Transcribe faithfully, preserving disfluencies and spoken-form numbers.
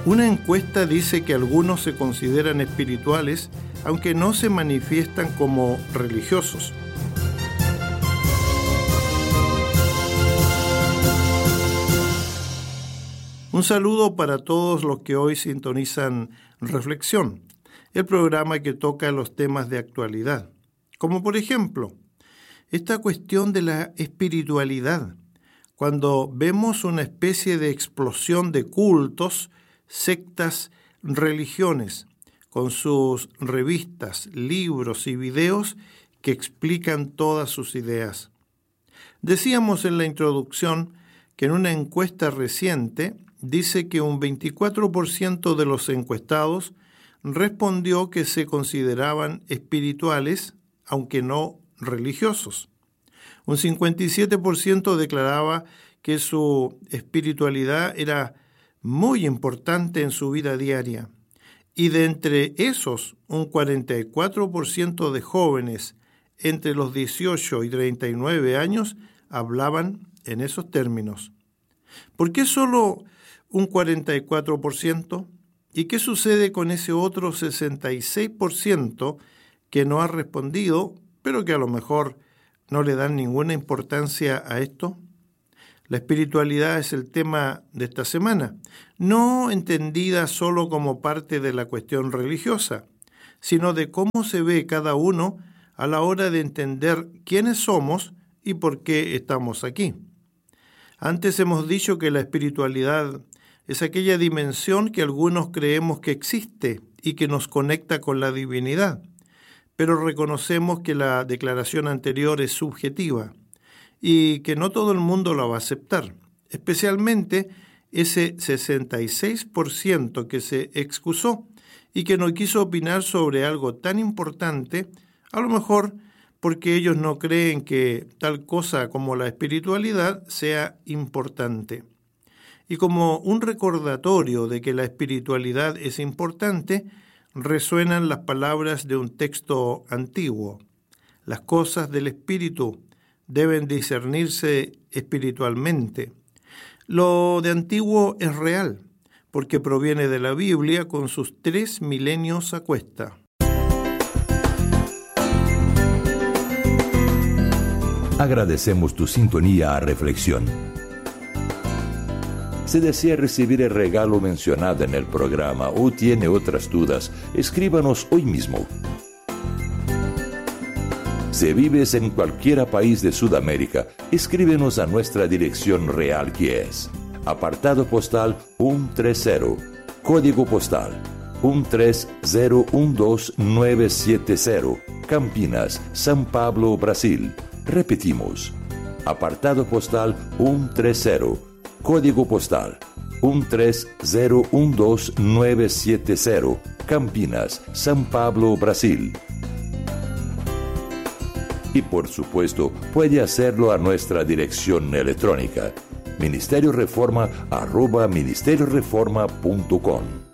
Una encuesta dice que algunos se consideran espirituales, aunque no se manifiestan como religiosos. Un saludo para todos los que hoy sintonizan Reflexión, el programa que toca los temas de actualidad, como por ejemplo, esta cuestión de la espiritualidad, cuando vemos una especie de explosión de cultos, sectas, religiones, con sus revistas, libros y videos que explican todas sus ideas. Decíamos en la introducción que en una encuesta reciente dice que un veinticuatro por ciento de los encuestados respondió que se consideraban espirituales, aunque no religiosos. Un cincuenta y siete por ciento declaraba que su espiritualidad era muy importante en su vida diaria. Y de entre esos, un cuarenta y cuatro por ciento de jóvenes entre los dieciocho y treinta y nueve años hablaban en esos términos. ¿Por qué solo un cuarenta y cuatro por ciento? ¿Y qué sucede con ese otro sesenta y seis por ciento que no ha respondido, pero que a lo mejor no le dan ninguna importancia a esto? La espiritualidad es el tema de esta semana, no entendida solo como parte de la cuestión religiosa, sino de cómo se ve cada uno a la hora de entender quiénes somos y por qué estamos aquí. Antes hemos dicho que la espiritualidad es aquella dimensión que algunos creemos que existe y que nos conecta con la divinidad, pero reconocemos que la declaración anterior es subjetiva y que no todo el mundo la va a aceptar, especialmente ese sesenta y seis por ciento que se excusó y que no quiso opinar sobre algo tan importante, a lo mejor porque ellos no creen que tal cosa como la espiritualidad sea importante. Y como un recordatorio de que la espiritualidad es importante, resuenan las palabras de un texto antiguo. Las cosas del espíritu deben discernirse espiritualmente. Lo de antiguo es real, porque proviene de la Biblia con sus tres milenios a cuesta. Agradecemos tu sintonía a Reflexión. Si desea recibir el regalo mencionado en el programa o tiene otras dudas, escríbanos hoy mismo. Si vives en cualquier país de Sudamérica, escríbenos a nuestra dirección real, que es apartado postal ciento treinta, código postal uno tres cero uno dos nueve siete cero, Campinas, São Paulo, Brasil. Repetimos, apartado postal ciento treinta, código postal uno tres cero uno dos nueve siete cero, Campinas, São Paulo, Brasil. Y por supuesto, puede hacerlo a nuestra dirección electrónica, ministerio reforma arroba ministerio reforma punto com.